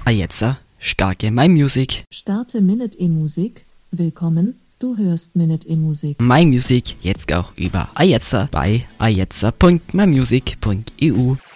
Ajetza, starke My Music. Starte Minute E-Musik. Willkommen, du hörst Minute E-Musik. My Music jetzt auch über Ajetza bei ajetza.mymusic.eu.